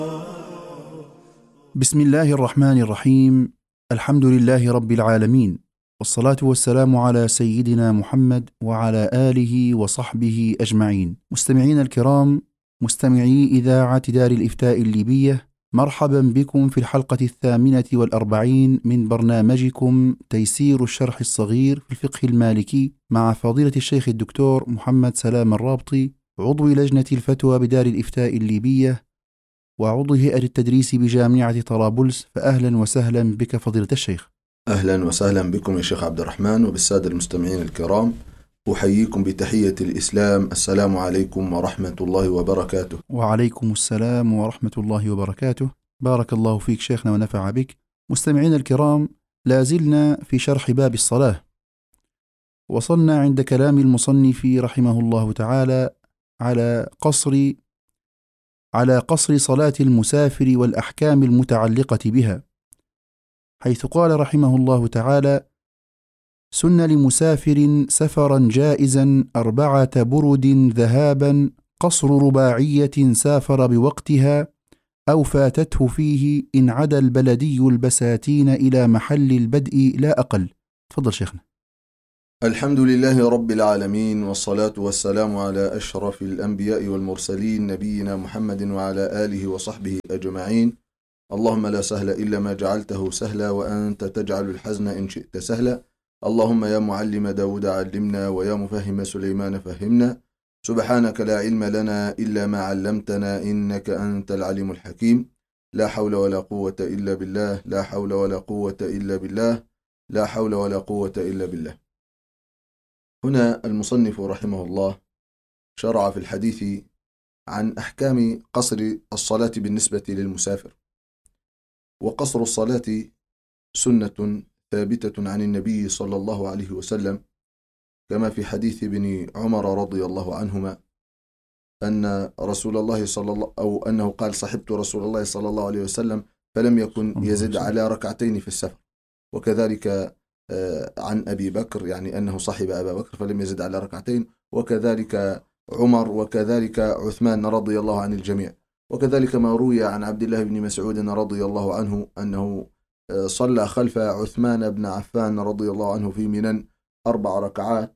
بسم الله الرحمن الرحيم. الحمد لله رب العالمين، والصلاة والسلام على سيدنا محمد وعلى آله وصحبه أجمعين. مستمعين الكرام، مستمعي إذاعة دار الإفتاء الليبية، مرحبا بكم في الحلقة 48 من برنامجكم تيسير الشرح الصغير في الفقه المالكي مع فضيلة الشيخ الدكتور محمد سلام الرابطي، عضو لجنة الفتوى بدار الإفتاء الليبية وعضو هيئة التدريس بجامعة طرابلس. فأهلا وسهلا بك فضيلة الشيخ. أهلا وسهلا بكم يا شيخ عبد الرحمن وبالسادة المستمعين الكرام. أحييكم بتحية الإسلام، السلام عليكم ورحمة الله وبركاته. وعليكم السلام ورحمة الله وبركاته. بارك الله فيك شيخنا ونفع بك. مستمعين الكرام، لازلنا في شرح باب الصلاة، وصلنا عند كلام المصنف رحمه الله تعالى على قصر صلاة المسافر والأحكام المتعلقة بها، حيث قال رحمه الله تعالى: سن لمسافر سفرا جائزا 4 برد ذهابا قصر رباعية سافر بوقتها أو فاتته فيه إن عدا البلدي البساتين إلى محل البدء لا أقل. تفضل شيخنا. الحمد لله رب العالمين، والصلاة والسلام على أشرف الأنبياء والمرسلين، نبينا محمد وعلى آله وصحبه أجمعين. اللهم لا سهل إلا ما جعلته سهلا، وأنت تجعل الحزن إن شئت سهلا. اللهم يا معلم داود علمنا، ويا مفهم سليمان فهمنا. سبحانك لا علم لنا إلا ما علمتنا، إنك أنت العليم الحكيم. لا حول ولا قوة إلا بالله، لا حول ولا قوة إلا بالله، لا حول ولا قوة إلا بالله. هنا المصنف رحمه الله شرع في الحديث عن أحكام قصر الصلاة بالنسبة للمسافر. وقصر الصلاة سنة ثابتة عن النبي صلى الله عليه وسلم، كما في حديث ابن عمر رضي الله عنهما أن رسول الله أو أنه قال: صحبت رسول الله صلى الله عليه وسلم فلم يكن يزد على ركعتين في السفر. وكذلك عن أبي بكر، يعني أنه صحب أبا بكر فلم يزد على ركعتين، وكذلك عمر، وكذلك عثمان رضي الله عن الجميع. وكذلك ما روي عن عبد الله بن مسعود رضي الله عنه أنه صلى خلف عثمان بن عفان رضي الله عنه في منى 4 ركعات،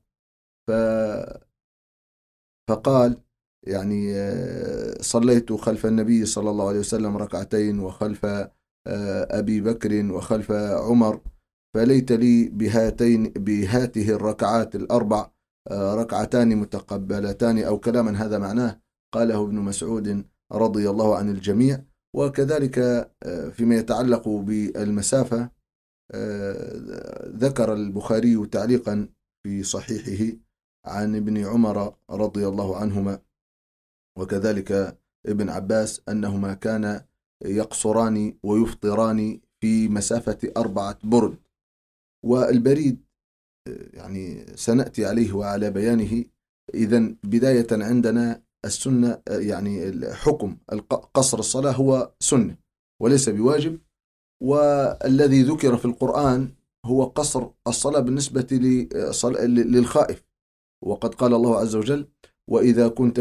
فقال يعني صليت خلف النبي صلى الله عليه وسلم 2 وخلف أبي بكر وخلف عمر، فليت لي بهاته الركعات 4 ركعتان متقبلتان، أو كلاما هذا معناه، قاله ابن مسعود رضي الله عن الجميع. وكذلك فيما يتعلق بالمسافة ذكر البخاري تعليقا في صحيحه عن ابن عمر رضي الله عنهما وكذلك ابن عباس أنهما كان يقصران ويفطران في مسافة 4 برد. والبريد يعني سنأتي عليه وعلى بيانه. إذن بداية عندنا السنة، يعني حكم قصر الصلاة هو سنة وليس بواجب، والذي ذكر في القرآن هو قصر الصلاة بالنسبة للخائف. وقد قال الله عز وجل: وإذا كنت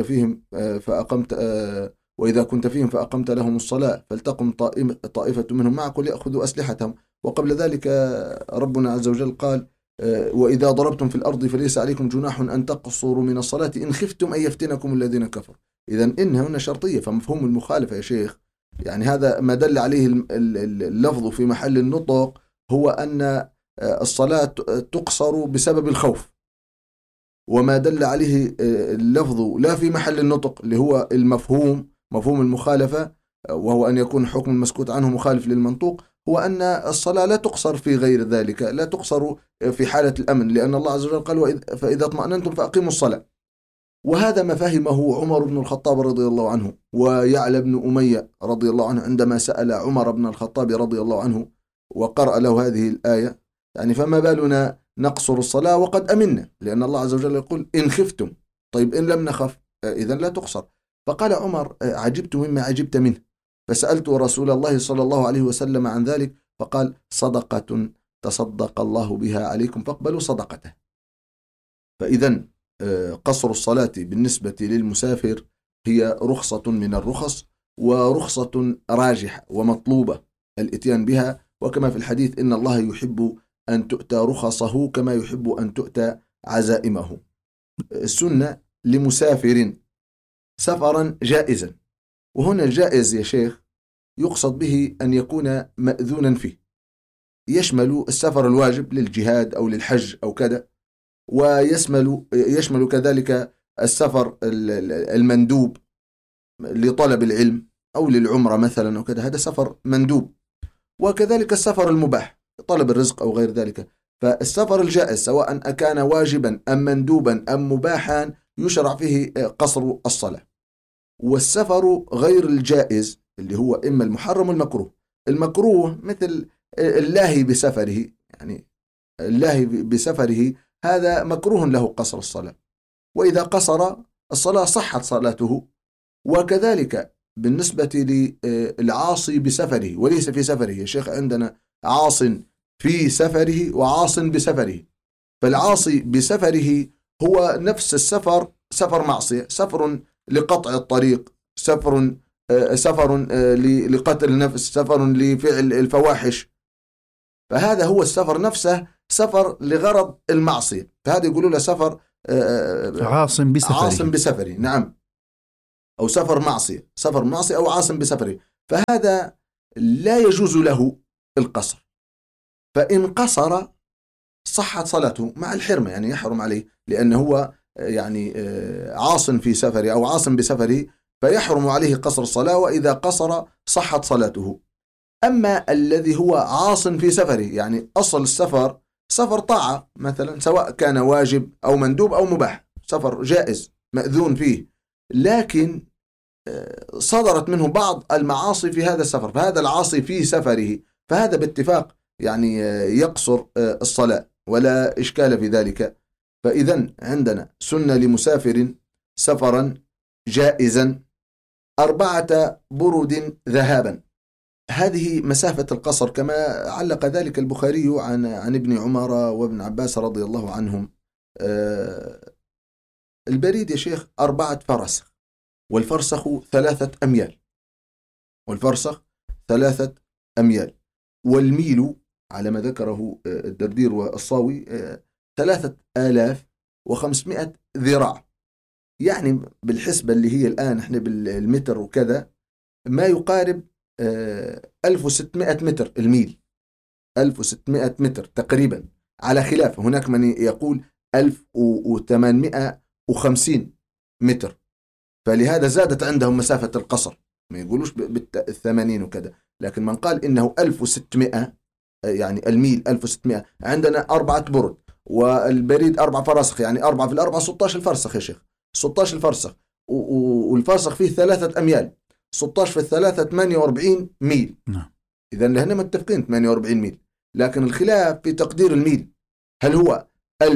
فيهم فأقمت لهم الصلاة فلتقم طائفة منهم معك وليأخذوا أسلحتهم. وقبل ذلك ربنا عز وجل قال: وإذا ضربتم في الأرض فليس عليكم جناح أن تقصروا من الصلاة إن خفتم أن يفتنكم الذين كفروا. إذن إنها هنا شرطية، فمفهوم المخالفة يا شيخ، يعني هذا ما دل عليه اللفظ في محل النطق هو أن الصلاة تقصر بسبب الخوف، وما دل عليه اللفظ لا في محل النطق اللي هو مفهوم المخالفة، وهو أن يكون حكم المسكوت عنه مخالف للمنطوق، هو أن الصلاة لا تقصر في غير ذلك، لا تقصر في حالة الأمن، لأن الله عز وجل قال: فإذا اطمأننتم فأقيموا الصلاة. وهذا ما فهمه عمر بن الخطاب رضي الله عنه ويعلى بن أمية رضي الله عنه عندما سأل عمر بن الخطاب رضي الله عنه وقرأ له هذه الآية. يعني فما بالنا نقصر الصلاة وقد أمنا، لأن الله عز وجل يقول: إن خفتم. طيب إن لم نخف إذن لا تقصر. فقال عمر: عجبت مما عجبت منه، فسألت رسول الله صلى الله عليه وسلم عن ذلك، فقال: صدقة تصدق الله بها عليكم فاقبلوا صدقته. فإذن قصر الصلاة بالنسبة للمسافر هي رخصة من الرخص، ورخصة راجحة ومطلوبة الاتيان بها، وكما في الحديث إن الله يحب أن تؤتى رخصه كما يحب أن تؤتى عزائمه. السنة لمسافر سفرا جائزا، وهنا الجائز يا شيخ يقصد به أن يكون مأذونا فيه، يشمل السفر الواجب للجهاد أو للحج أو كذا، ويشمل كذلك السفر المندوب لطلب العلم أو للعمرة مثلا أو كذا، هذا سفر مندوب، وكذلك السفر المباح طلب الرزق أو غير ذلك. فالسفر الجائز سواء أكان واجبا أم مندوبا أم مباحا يشرع فيه قصر الصلاة. والسفر غير الجائز اللي هو إما المحرم والمكروه، المكروه مثل اللاهي بسفره، يعني اللاهي بسفره هذا مكروه له قصر الصلاة، وإذا قصر الصلاة صحت صلاته. وكذلك بالنسبة للعاصي بسفره وليس في سفره، يا شيخ عندنا عاص في سفره وعاص بسفره، فالعاصي بسفره هو نفس السفر، سفر معصية، سفر لقطع الطريق، سفر لقتل النفس، سفر لفعل الفواحش، فهذا هو السفر نفسه سفر لغرض المعصية، فهذا يقولوا له سفر عاصم بسفره. نعم، أو سفر معصية، سفر معصية أو عاصم بسفره، فهذا لا يجوز له القصر، فإن قصر صحت صلاته مع الحرمة، يعني يحرم عليه لأنه هو يعني عاص في سفره أو عاصم بسفره، فيحرم عليه قصر الصلاة، وإذا قصر صحت صلاته. أما الذي هو عاص في سفره، يعني أصل السفر سفر طاعة مثلا، سواء كان واجب أو مندوب أو مباح، سفر جائز مأذون فيه، لكن صدرت منه بعض المعاصي في هذا السفر، فهذا العاصي في سفره، فهذا باتفاق يعني يقصر الصلاة ولا إشكال في ذلك. فإذا عندنا سنة لمسافر سفرا جائزا 4 برد ذهابا، هذه مسافة القصر كما علق ذلك البخاري عن ابن عمر وابن عباس رضي الله عنهم. البريد يا شيخ 4 فرسخ، والفرسخ 3 أميال، والفرسخ 3 أميال، والميل على ما ذكره الدردير والصاوي 3500 ذراع، يعني بالحسبة اللي هي الآن احنا بالمتر وكذا ما يقارب 1600 متر الميل، 1600 متر تقريبا، على خلاف هناك من يقول 1850 متر، فلهذا زادت عندهم مسافة القصر، ما يقولوش بال80 وكذا، لكن من قال إنه 1600 يعني الميل 1600. عندنا 4 برد، والبريد 4 فرسخ، يعني 4 في 4 16 الفرسخ يا شيخ، 16 الفرسخ، والفرسخ فيه 3 أميال، 16 في 3 48 ميل. إذا هنا متفقين 48 ميل، لكن الخلاف في تقدير الميل، هل هو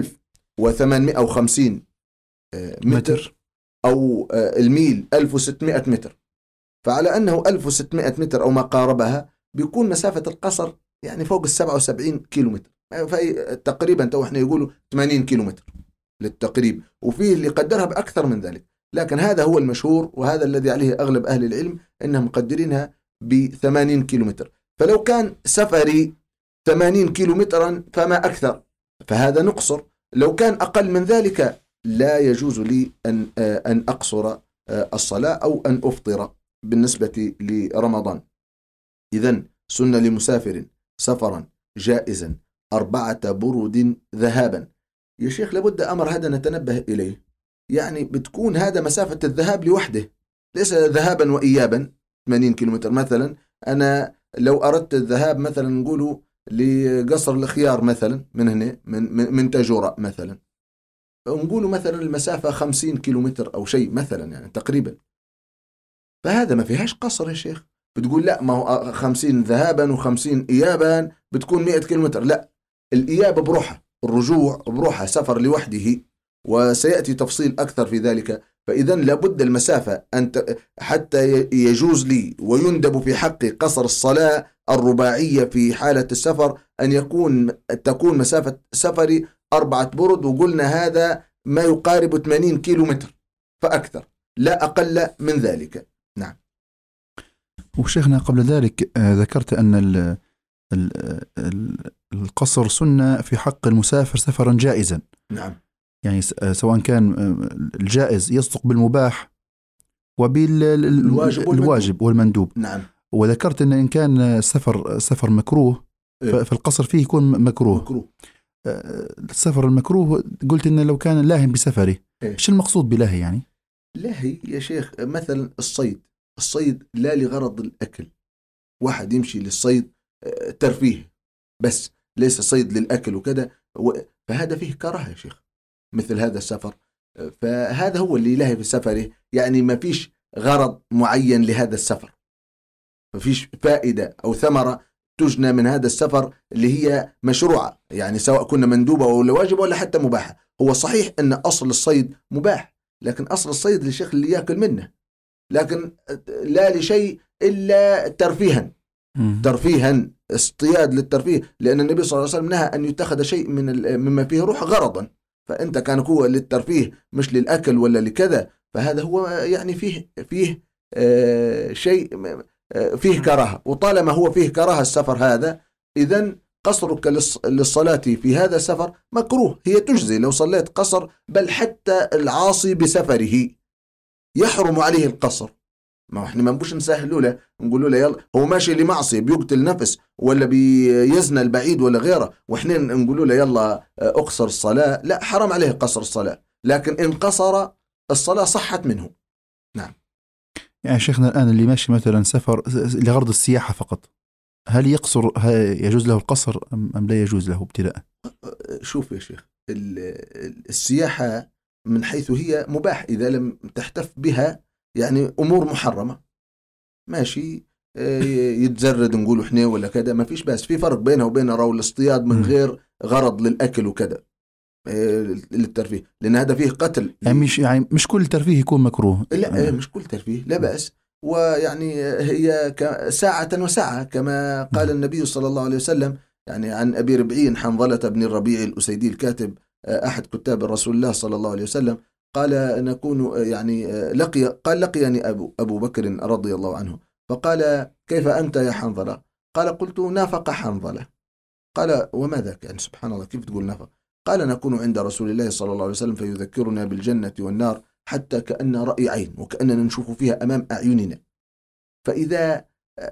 1850 متر أو الميل 1600 متر؟ فعلى أنه 1600 متر أو ما قاربها بيكون مسافة القصر يعني فوق 77 كيلومتر، تقريبا تو احنا يقولوا 80 كيلومتر للتقريب، وفيه اللي قدرها بأكثر من ذلك، لكن هذا هو المشهور وهذا الذي عليه أغلب أهل العلم أنهم مقدرينها ب80 كيلومتر. فلو كان سفري 80 كيلومترا فما أكثر فهذا نقصر، لو كان أقل من ذلك لا يجوز لي أن أقصر الصلاة أو أن أفطر بالنسبة لرمضان. إذن سنة لمسافر سفرا جائزا 4 برد ذهابا. يا شيخ لابد أمر هذا نتنبه إليه، يعني بتكون هذا مسافة الذهاب لوحده ليس ذهابا وإيابا 80 كيلومتر. مثلا أنا لو أردت الذهاب مثلا نقولوا لقصر الخيار مثلا من هنا من تاجورة مثلا، نقولوا مثلا المسافة 50 كيلومتر أو شيء مثلا يعني تقريبا، فهذا ما فيهاش قصر يا شيخ. بتقول لا ما هو 50 ذهابا و50 إيابا بتكون 100 كيلومتر، لا، الإيابة بروحها، الرجوع بروحها سفر لوحده، وسيأتي تفصيل أكثر في ذلك. فإذا لابد المسافة حتى يجوز لي ويندب في حقي قصر الصلاة الرباعية في حالة السفر أن تكون مسافة سفري 4 برد، وقلنا هذا ما يقارب 80 كيلومتر فأكثر، لا أقل من ذلك. نعم. وشيخنا قبل ذلك ذكرت أن القصر سنة في حق المسافر سفرا جائزا. نعم. يعني سواء كان الجائز يصدق بالمباح وبالواجب والمندوب. نعم. وذكرت أن إن كان سفر مكروه فالقصر فيه يكون مكروه. السفر المكروه قلت إن لو كان لاهٍ بسفره إيش المقصود بلاهي يعني؟ لاهي يا شيخ مثلا الصيد لا لغرض الأكل، واحد يمشي للصيد ترفيه بس، ليس صيد للأكل وكذا، فهذا فيه كراهة يا شيخ مثل هذا السفر. فهذا هو اللي لاهي في سفره، يعني ما فيش غرض معين لهذا السفر، ما فيش فائدة أو ثمرة تجنى من هذا السفر اللي هي مشروعة، يعني سواء كنا مندوبة ولا واجبة ولا حتى مباحة. هو صحيح أن أصل الصيد مباح، لكن أصل الصيد للشيخ اللي يأكل منه، لكن لا لشيء إلا ترفيها اصطياد للترفيه، لأن النبي صلى الله عليه وسلم نهى أن يتخذ شيء مما فيه روح غرضا، فأنت كان هو للترفيه مش للأكل ولا لكذا، فهذا هو يعني فيه شيء فيه كراهة. وطالما هو فيه كراهة السفر هذا، إذن قصرك للصلاة في هذا السفر مكروه، هي تجزي لو صليت قصر، بل حتى العاصي بسفره يحرم عليه القصر. ما احنا ما نبوش نسهلوا له نقولوا له يلا هو ماشي لمعصية بيقتل نفس ولا بيزنى البعيد ولا غيره، واحنا نقولوا له يلا اقصر الصلاة، لا، حرام عليه قصر الصلاة، لكن إن قصر الصلاة صحت منه. نعم. يعني شيخنا الآن اللي ماشي مثلا سفر لغرض السياحة فقط، هل يقصر يجوز له القصر أم لا يجوز له ابتداء؟ شوف يا شيخ، السياحة من حيث هي مباح إذا لم تحتف بها يعني أمور محرمة، ماشي يتزرد نقوله احنا ولا كذا، ما فيش، بس في فرق بينه وبين رو الاصطياد من غير غرض للأكل وكذا للترفيه، لأن هذا فيه قتل. يعني مش كل ترفيه يكون مكروه. لا مش كل ترفيه، لا بأس، ويعني هي ساعة وساعة كما قال النبي صلى الله عليه وسلم، يعني عن أبي ربعين حنظلة بن الربيع الأسيدي الكاتب أحد كتاب الرسول الله صلى الله عليه وسلم، قال نكون يعني لقيني أبو بكر رضي الله عنه، فقال كيف أنت يا حنظلة؟ قال قلت نافق حنظلة. قال وما ذاك؟ يعني سبحان الله كيف تقول نافق؟ قال نكون عند رسول الله صلى الله عليه وسلم فيذكرنا بالجنة والنار حتى كأن رأي عين، وكأننا نشوف فيها أمام أعيننا، فإذا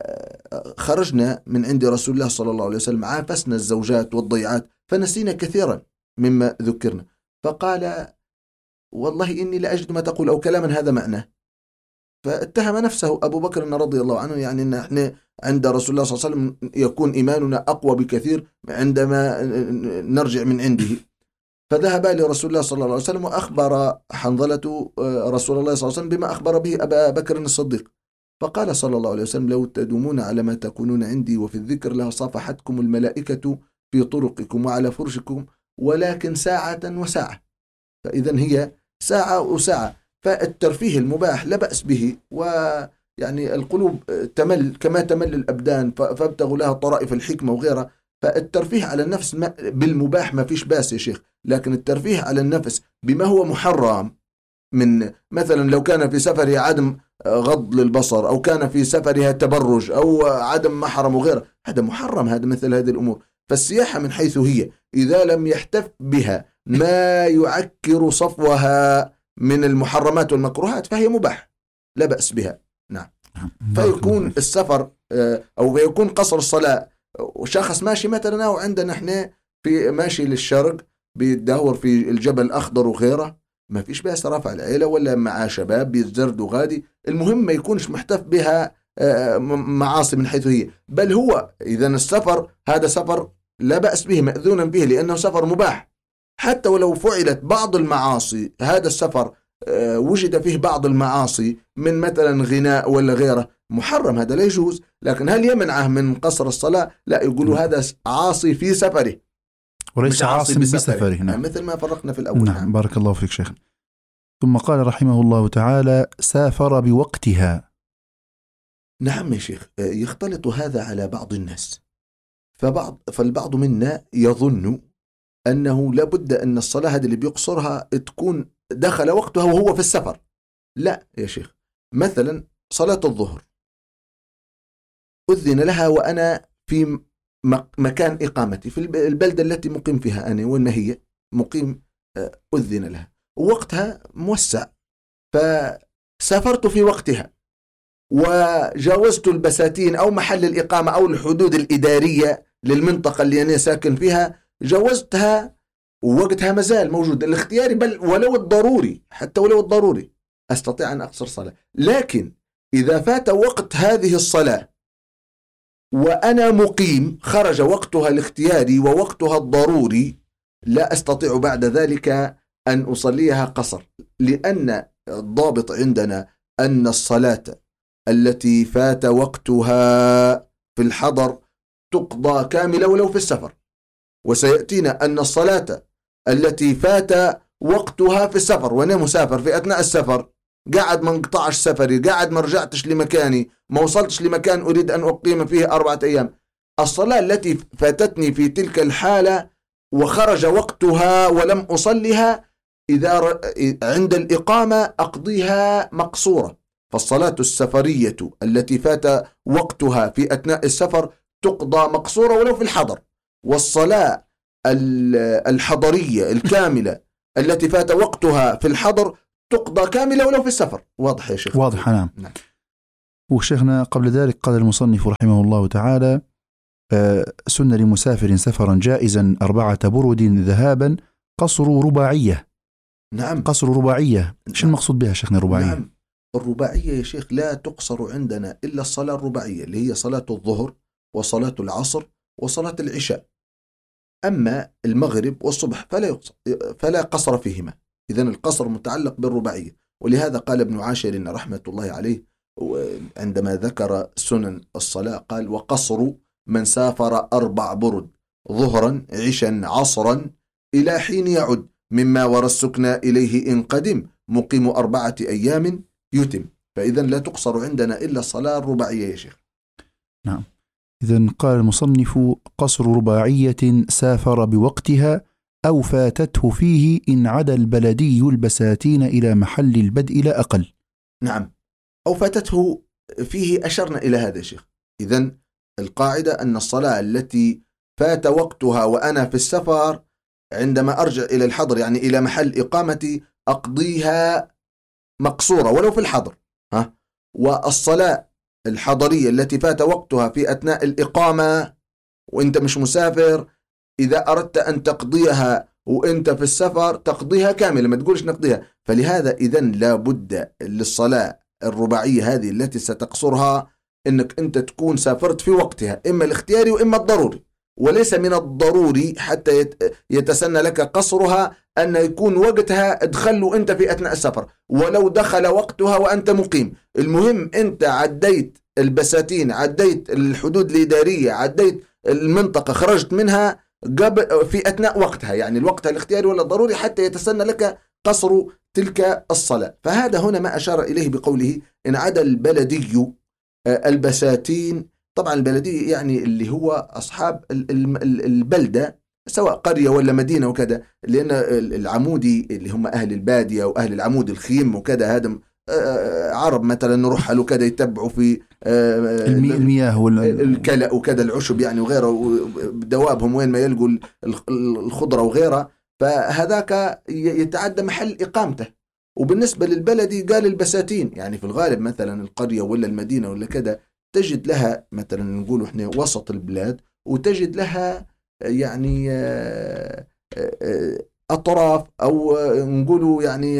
خرجنا من عند رسول الله صلى الله عليه وسلم عافسنا الزوجات والضيعات فنسينا كثيرا مما ذكرنا، فقال والله إني لا أجد ما تقول أو كلاما هذا معناه، فاتهم نفسه أبو بكر رضي الله عنه، يعني إن إحنا عند رسول الله صلى الله عليه وسلم يكون إيماننا أقوى بكثير عندما نرجع من عنده. فذهب لرسول الله صلى الله عليه وسلم وأخبر حنظلة رسول الله صلى الله عليه وسلم بما أخبر به أبا بكر الصديق، فقال صلى الله عليه وسلم لو تدومون على ما تكونون عندي وفي الذكر لصافحتكم الملائكة في طرقكم وعلى فرشكم، ولكن ساعة وساعة، فإذا هي ساعة وساعة. فالترفيه المباح لا بأس به، ويعني القلوب تمل كما تمل الأبدان، فابتغوا لها طرائف الحكمة وغيرها، فالترفيه على النفس بالمباح ما فيش باس يا شيخ، لكن الترفيه على النفس بما هو محرم، من مثلا لو كان في سفرها عدم غض للبصر، أو كان في سفرها تبرج أو عدم محرم وغيره، هذا محرم، هذا مثل هذه الأمور. فالسياحة من حيث هي إذا لم يحتف بها ما يعكر صفوها من المحرمات والمكروهات فهي مباح لا بأس بها. نعم. فيكون السفر أو يكون قصر الصلاة، وشخص ماشي مثلا أو عندنا احنا في ماشي للشرق بيدور في الجبل الأخضر وغيره، ما فيش بأس رفع العيلة ولا مع شباب بيتزردوا غادي، المهم ما يكونش محتف بها معاصي من حيث هي، بل هو إذا السفر هذا سفر لا بأس به مأذونا به لأنه سفر مباح، حتى ولو فعلت بعض المعاصي هذا السفر وجد فيه بعض المعاصي من مثلا غناء ولا غيره محرم، هذا لا يجوز، لكن هل يمنعه من قصر الصلاة؟ لا، يقولوا هذا عاصي في سفره وليس عاصي بسفره. نعم. مثل ما فرقنا في الأول. نعم. بارك الله فيك شيخ. ثم قال رحمه الله تعالى سافر بوقتها. نعم يا شيخ، يختلط هذا على بعض الناس، فالبعض منا يظن أنه لابد أن الصلاة هذه اللي بيقصرها تكون دخل وقتها وهو في السفر. لا يا شيخ، مثلا صلاة الظهر أذن لها وأنا في مكان إقامتي في البلدة التي مقيم فيها أنا، وين ما هي مقيم، أذن لها ووقتها موسع، فسافرت في وقتها وجاوزت البساتين أو محل الإقامة أو الحدود الإدارية للمنطقة اللي أنا ساكن فيها، جاوزتها ووقتها مازال موجود الاختياري، بل ولو الضروري، حتى ولو الضروري أستطيع أن أقصر صلاة. لكن إذا فات وقت هذه الصلاة وأنا مقيم، خرج وقتها الاختياري ووقتها الضروري، لا أستطيع بعد ذلك أن أصليها قصر، لأن الضابط عندنا أن الصلاة التي فات وقتها في الحضر تقضى كاملة ولو في السفر. وسيأتينا أن الصلاة التي فات وقتها في السفر، وأنا مسافر في أثناء السفر، قاعد ما انقطعش سفري، قاعد ما رجعتش لمكاني، ما وصلتش لمكان أريد أن أقيم فيه 4 أيام، الصلاة التي فاتتني في تلك الحالة وخرج وقتها ولم أصلها، إذا عند الإقامة أقضيها مقصورة. فالصلاة السفرية التي فات وقتها في أثناء السفر تقضى مقصورة ولو في الحضر، والصلاة الحضرية الكاملة التي فات وقتها في الحضر تقضى كاملة ولو في السفر. واضح يا شيخ؟ واضح، نعم. وشيخنا قبل ذلك قال المصنف رحمه الله تعالى: سن لمسافر سفرا جائزا 4 برد ذهابا قصر رباعية. نعم، قصر رباعية، شو المقصود بها شيخنا رباعية؟ نعم، الرباعية يا شيخ لا تقصر عندنا إلا الصلاة الرباعية اللي هي صلاة الظهر وصلاة العصر وصلاة العشاء. أما المغرب والصبح فلا قصر فيهما، إذن القصر متعلق بالرباعية. ولهذا قال ابن عاشر رحمة الله عليه عندما ذكر سنن الصلاة قال: وقصر من سافر 4 برد ظهرا عشا عصرا إلى حين يعد، مما ورى السكنى إليه إن قدم، مقيم 4 أيام يتم. فإذن لا تقصر عندنا إلا الصلاة الرباعية يا شيخ. نعم. إذن قال المصنف: قصر رباعية سافر بوقتها أو فاتته فيه إن عدا البلدي البساتين إلى محل البدء لا أقل. نعم، أو فاتته فيه أشرنا إلى هذا يا شيخ. إذن القاعدة أن الصلاة التي فات وقتها وأنا في السفر عندما أرجع إلى الحضر، يعني إلى محل إقامتي، أقضيها مقصورة ولو في الحضر. والصلاة الحضرية التي فات وقتها في أثناء الإقامة وإنت مش مسافر، إذا أردت أن تقضيها وإنت في السفر تقضيها كاملة، ما تقولش نقضيها. فلهذا إذن لا بد للصلاة الرباعية هذه التي ستقصرها إنك أنت تكون سافرت في وقتها، إما الاختياري وإما الضروري. وليس من الضروري حتى يتسنى لك قصرها أن يكون وقتها ادخله أنت في أثناء السفر، ولو دخل وقتها وأنت مقيم. المهم أنت عديت البساتين، عديت الحدود الإدارية، عديت المنطقة، خرجت منها قبل في أثناء وقتها، يعني الوقت الاختياري ولا الضروري، حتى يتسنى لك قصر تلك الصلاة. فهذا هنا ما أشار إليه بقوله: إن عدا البلدي البساتين. طبعا البلدي يعني اللي هو أصحاب البلدة، سواء قرية ولا مدينة وكذا، لأن العمودي اللي هم أهل البادية وأهل العمود الخيم وكذا، هذا عرب مثلا نروح له كذا يتبعوا في المياه الكلأ وكذا، العشب يعني وغيره، دوابهم وين ما يلقوا الخضرة وغيرها، فهذاك يتعدى محل إقامته. وبالنسبة للبلدي قال البساتين، يعني في الغالب مثلا القرية ولا المدينة ولا كذا تجد لها مثلا نقول احنا وسط البلاد، وتجد لها يعني أطراف أو نقولوا يعني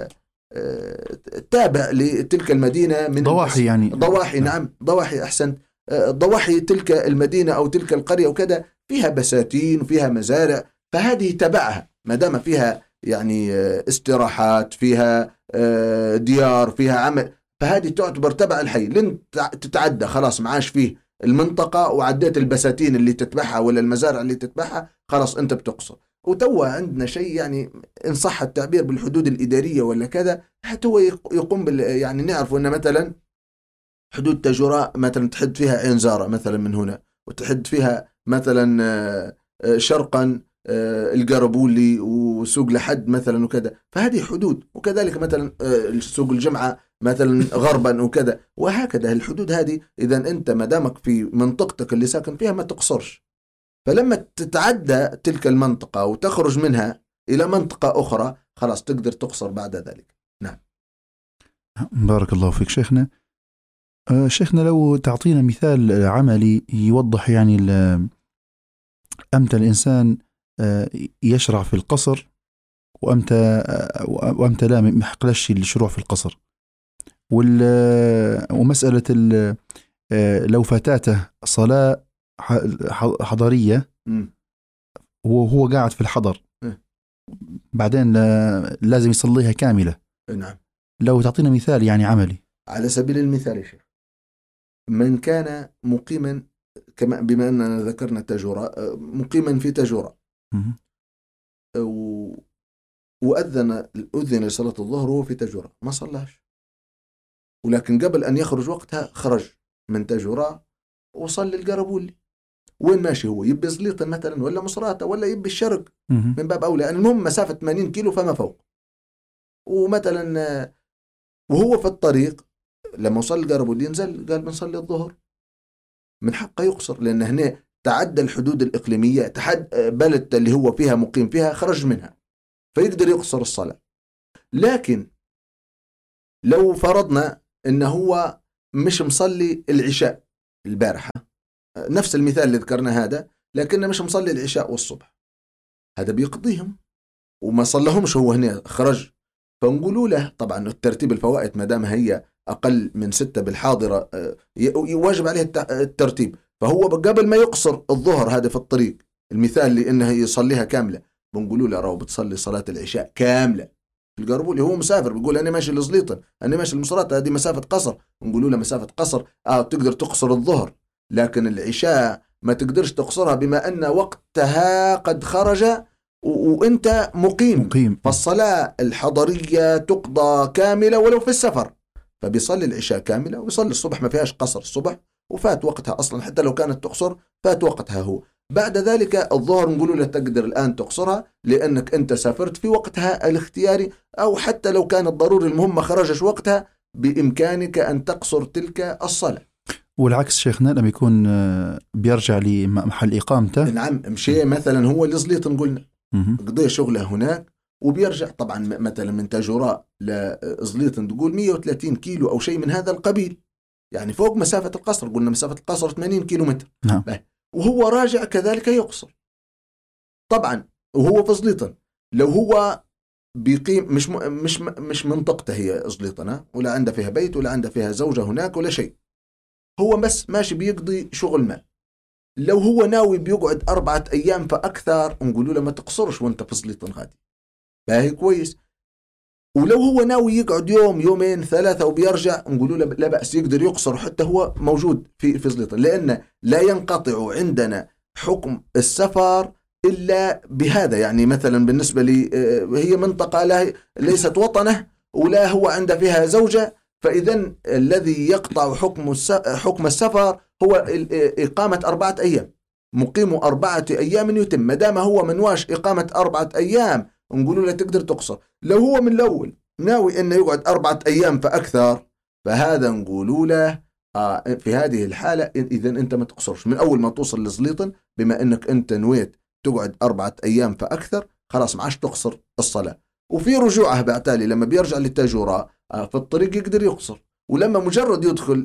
تابع لتلك المدينة من ضواحي، يعني ضواحي. نعم، ضواحي، أحسن، ضواحي تلك المدينة أو تلك القرية وكذا فيها بساتين وفيها مزارع، فهذه تبعها ما دام فيها يعني استراحات، فيها ديار، فيها عمل، فهذه تعتبر تبع الحي. لن تتعدى خلاص، معاش فيه المنطقة وعديت البساتين اللي تتبعها ولا المزارع اللي تتبعها، خلاص أنت بتقصر. وتوا عندنا شيء يعني إن صح التعبير بالحدود الإدارية ولا كذا، حتى هو يقوم يعني نعرف أن مثلا حدود تجراء مثلا تحد فيها عين زارة مثلا من هنا، وتحد فيها مثلا شرقا القربولي وسوق لحد مثلا وكذا، فهذه حدود. وكذلك مثلا سوق الجمعة مثلا غربا وكذا، وهكذا الحدود هذه. إذا أنت مدامك في منطقتك اللي ساكن فيها ما تقصرش، فلما تتعدى تلك المنطقة وتخرج منها إلى منطقة أخرى خلاص تقدر تقصر بعد ذلك. نعم. بارك الله فيك شيخنا. شيخنا لو تعطينا مثال عملي يوضح يعني أمتى الإنسان يشرع في القصر وأمتى لا ما يحقلش الشروع في القصر، ومسألة لو فاتته صلاة حضرية وهو قاعد في الحضر بعدين لازم يصليها كاملة. نعم. لو تعطينا مثال يعني عملي. على سبيل المثال يا شيخ، من كان مقيما كما بما أننا ذكرنا تاجورة، مقيما في تاجورة وأذن لصلاة الظهر وهو في تاجورة ما صلاش، ولكن قبل أن يخرج وقتها خرج من تاجورة وصلي القربولي. وين ماشي هو؟ يبي زليطا مثلا ولا مصراتة ولا يبي الشرق من باب أولى، يعني المهم مسافة 80 كيلو فما فوق. ومثلا وهو في الطريق لما وصل القربولي ينزل قال بنصلي الظهر، من حقه يقصر، لأن هنا تعدى الحدود الإقليمية، بلد اللي هو فيها مقيم فيها خرج منها، فيقدر يقصر الصلاة. لكن لو فرضنا إنه هو مش مصلي العشاء البارحة، نفس المثال اللي ذكرنا هذا، لكنه مش مصلي العشاء والصبح، هذا بيقضيهم وما صلهمش هو هنا خرج. فنقولوا له طبعا الترتيب الفوائد ما دام هي أقل من 6 بالحاضرة يواجب عليه الترتيب، فهو قبل ما يقصر الظهر هذا في الطريق المثال لأنه يصليها كاملة، بنقولوا له راهو بتصلي صلاة العشاء كاملة في القربولي. هو مسافر بيقول أنا ماشي لزليطن، أنا ماشي المصرات، هذه مسافة قصر، نقولوا له مسافة قصر تقدر تقصر الظهر، لكن العشاء ما تقدرش تقصرها بما أن وقتها قد خرج وأنت مقيم. فالصلاة الحضرية تقضى كاملة ولو في السفر، فبيصلي العشاء كاملة ويصلي الصبح، ما فيهاش قصر الصبح وفات وقتها أصلا، حتى لو كانت تقصر فات وقتها هو. بعد ذلك الظهر نقولوا له تقدر الآن تقصرها لأنك أنت سافرت في وقتها الاختياري، أو حتى لو كانت ضروري المهم ما خرجش وقتها بإمكانك أن تقصر تلك الصلاة. والعكس شيخنا لما يكون بيرجع لمحل إقامته. نعم. مشي مثلا هو لزليط نقولنا قضي شغله هناك وبيرجع، طبعا مثلا من تاجوراء لزليط تقول 130 كيلو أو شيء من هذا القبيل، يعني فوق مسافة القصر، قلنا مسافة القصر 80 كيلو متر. نعم. وهو راجع كذلك يقصر طبعا وهو في زليطن. لو هو بيقيم مش منطقته هي زليطنة ولا عنده فيها بيت ولا عنده فيها زوجة هناك ولا شيء، هو بس ماشي بيقضي شغل ما، لو هو ناوي بيقعد 4 أيام فأكثر نقولوا له ما تقصرش وانت في زليطن غادي، باهي كويس. ولو هو ناوي يقعد يوم يومين 3 وبيرجع نقولوا له لا بأس يقدر يقصر حتى هو موجود في زليطن، لأن لا ينقطع عندنا حكم السفر إلا بهذا. يعني مثلا بالنسبة لي هي منطقة ليست وطنه ولا هو عنده فيها زوجة، فإذن الذي يقطع حكم السفر هو إقامة 4 أيام، مقيم 4 أيام يتم، ما دام هو منواش إقامة 4 أيام نقولوا له تقدر تقصر. لو هو من الأول ناوي أنه يقعد 4 أيام فأكثر فهذا نقولوا له في هذه الحالة إذن أنت ما تقصرش من أول ما توصل لزليطن، بما أنك أنت نويت تقعد 4 أيام فأكثر خلاص معاش تقصر الصلاة. وفي رجوعه بعتالي لما بيرجع للتاجوراء في الطريق يقدر يقصر، ولما مجرد يدخل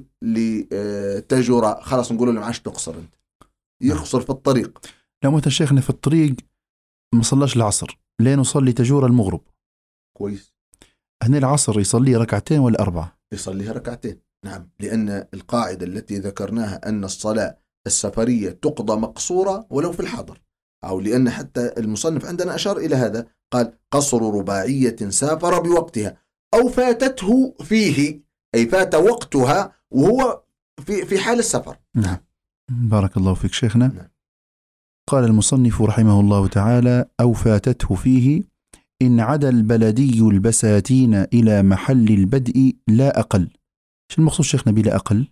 لتاجوراء خلاص نقول له معاش تقصر، انت يقصر في الطريق. لو مثلا شيخنا في الطريق ما صلاش العصر لين وصل لتاجورة المغرب، كويس، هنا العصر يصلي 2 ركعتين ولا 4؟ يصليها 2 ركعتين. نعم، لأن القاعدة التي ذكرناها أن الصلاة السفرية تقضى مقصورة ولو في الحضر، أو لأن حتى المصنف عندنا أشار إلى هذا، قال قصر رباعية سافر بوقتها أو فاتته فيه، أي فات وقتها وهو في حال السفر. نعم. بارك الله فيك شيخنا. نعم. قال المصنف رحمه الله تعالى أو فاتته فيه إن عدا البلدي البساتين إلى محل البدء لا أقل. شو المقصود شيخنا بلا أقل؟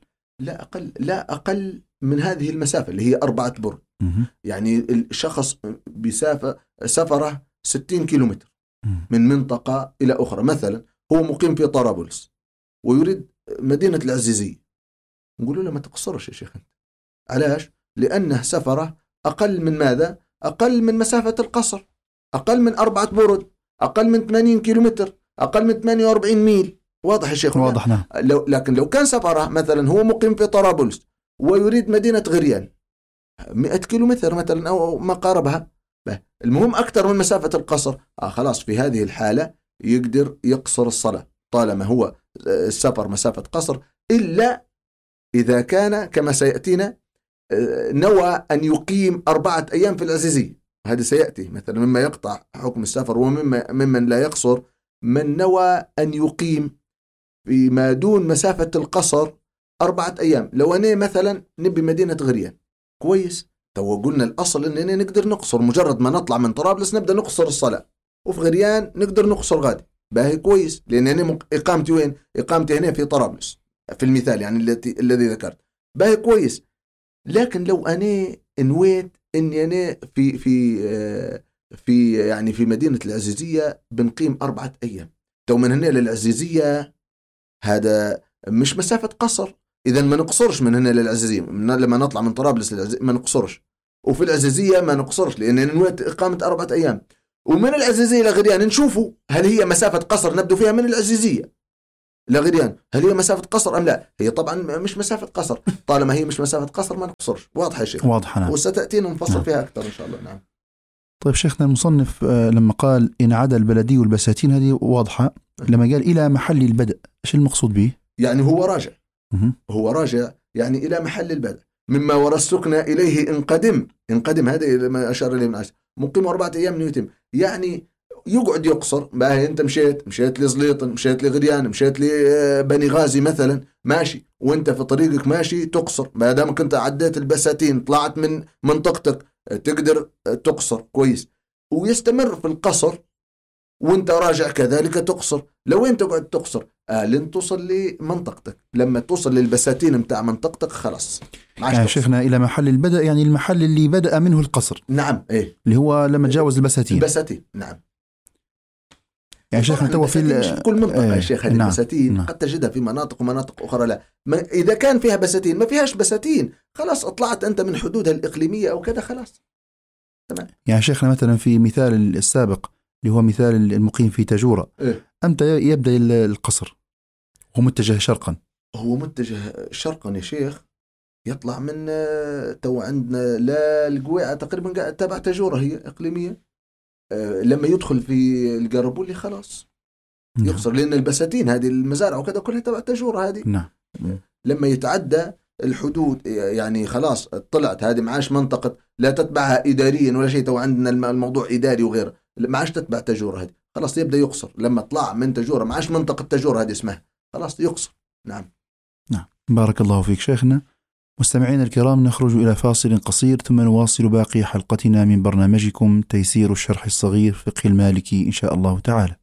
لا أقل من هذه المسافة اللي هي 4 برد. يعني الشخص سفره 60 كيلومتر من منطقة إلى أخرى، مثلا هو مقيم في طرابلس ويريد مدينة العزيزية، نقول له ما تقصرش يا شيخ أنت. علاش؟ لأنه سفره أقل من ماذا؟ أقل من مسافة القصر، أقل من 4 برد، أقل من 80 كيلومتر، أقل من 48 ميل. واضح يا شيخ؟ واضح. نعم. لكن لو كان سفره مثلا هو مقيم في طرابلس ويريد مدينة غريان 100 كيلومتر مثلا أو ما قاربها، المهم أكثر من مسافة القصر، خلاص في هذه الحالة يقدر يقصر الصلاة طالما هو السفر مسافة قصر، إلا إذا كان كما سيأتينا نوى أن يقيم 4 أيام في العزيزية. هذا سيأتي مثلا مما يقطع حكم السفر، وممن لا يقصر من نوى أن يقيم فيما دون مسافة القصر 4 أيام. لو أنا مثلا نبي مدينة غريان، كويس، تو قلنا الأصل أننا نقدر نقصر، مجرد ما نطلع من طرابلس نبدأ نقصر الصلاة، وفي غريان نقدر نقصر غادي، باهي كويس، لأن أنا إقامتي وين؟ إقامتي هنا في طرابلس في المثال يعني الذي ذكرت، باهي كويس. لكن لو أنا نويت أني أنا في يعني في مدينة العزيزية بنقيم 4 أيام، تو من هنا للعزيزية هذا مش مسافة قصر، إذا ما نقصرش من هنا للعزيزية. لما نطلع من طرابلس ما نقصرش، وفي العزيزية ما نقصرش لأن نويت إقامة 4 أيام. ومن العزيزية لغريان نشوفوا هل هي مسافة قصر نبدو فيها من العزيزية لغريان، هل هي مسافة قصر أم لا؟ هي طبعا مش مسافة قصر، طالما هي مش مسافة قصر ما نقصرش. واضح يا شيخ؟ واضح. نعم. وستأتينا نفصل فيها أكثر إن شاء الله. نعم. طيب شيخنا المصنف لما قال إن عدا البلدي والبساتين هذه واضحة، لما قال إلى محل البدء إيش المقصود به؟ يعني هو راجع، هو راجع يعني إلى محل البدء مما ورسكنا إليه انقدم هذا ما أشار إليه من عشر مقيم 4 أيام يتم، يعني يقعد يقصر. بقى أنت مشيت لزليطن، مشيت لغريان، مشيت لبني غازي مثلا، ماشي، وأنت في طريقك ماشي تقصر، ما دام كنت عديت البساتين طلعت من منطقتك تقدر تقصر كويس، ويستمر في القصر وانت راجع كذلك تقصر. لو انت قاعد تقصر لن توصل لمنطقتك، لما توصل للبساتين متاع منطقتك خلاص. يعني شيخنا إلى محل البدء يعني المحل اللي بدأ منه القصر. نعم. إيه اللي هو لما تجاوز البساتين. نعم. يعني شيخنا تو في مش في كل منطقة يا شيخ هذه نعم. البساتين نعم. قد تجدها في مناطق ومناطق أخرى لا. إذا كان فيها بساتين ما فيهاش بساتين خلاص اطلعت أنت من حدودها الإقليمية أو كذا خلاص تمام. يعني شيخنا مثلا في مثال السابق اللي هو مثال المقيم في تاجورة، أمتى يبدأ القصر؟ هو متجه شرقا. هو متجه شرقا يا شيخ، يطلع من تو عندنا لا القويعة تقريبا تبع تاجورة هي إقليمية، لما يدخل في القربولي خلاص يقصر، لأن البساتين هذه المزارع وكذا كلها تبع تاجورة هذه. نعم. لما يتعدى الحدود يعني خلاص طلعت هذه معاش منطقة لا تتبعها إداريا ولا شيء، تو عندنا الموضوع إداري وغيره، معاش تتبع تاجورة هذه خلاص يبدأ يقصر. لما طلع من تاجورة معاش منطقة تاجورة هذه اسمها خلاص يقصر. نعم. بارك الله فيك شيخنا. مستمعين الكرام، نخرج إلى فاصل قصير ثم نواصل باقي حلقتنا من برنامجكم تيسير الشرح الصغير فقه المالكي إن شاء الله تعالى.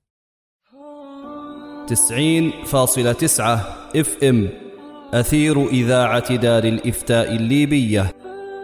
90.9 FM أثير إذاعة دار الإفتاء الليبية.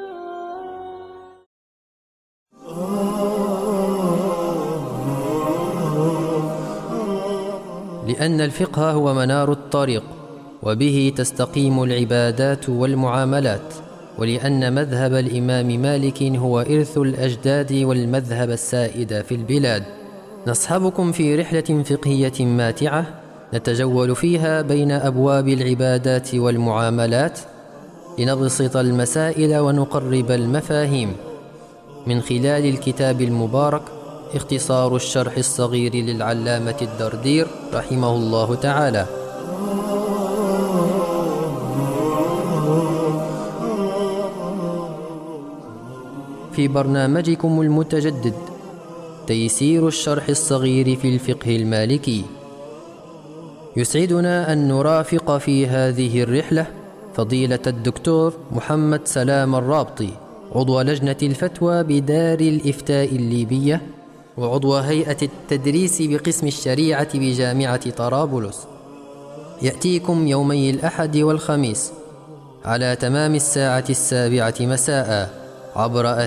لأن الفقه هو منار الطريق وبه تستقيم العبادات والمعاملات، ولأن مذهب الإمام مالك هو إرث الأجداد والمذهب السائد في البلاد. نصحبكم في رحلة فقهية ماتعة نتجول فيها بين أبواب العبادات والمعاملات لنبسط المسائل ونقرب المفاهيم من خلال الكتاب المبارك اختصار الشرح الصغير للعلامة الدردير رحمه الله تعالى. في برنامجكم المتجدد تيسير الشرح الصغير في الفقه المالكي، يسعدنا أن نرافق في هذه الرحلة فضيلة الدكتور محمد سلام الرابطي، عضو لجنة الفتوى بدار الإفتاء الليبية وعضو هيئة التدريس بقسم الشريعة بجامعة طرابلس. يأتيكم يومي الأحد والخميس على تمام الساعة 7 مساء عبر